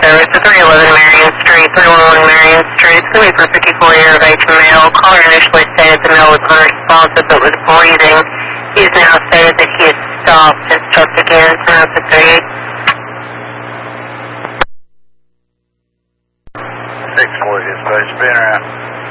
service to 311 Marion Street, 311 Marion Street. It's going to be for 54-year of age male. Caller initially stated the male was unresponsive but was breathing. He's now stated that he has stopped and struck again. Turn up to 38. 640 is supposed to be around.